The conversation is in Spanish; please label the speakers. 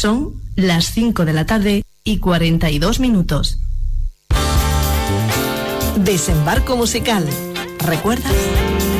Speaker 1: Son las 5 de la tarde y 42 minutos. Desembarco musical. ¿Recuerdas?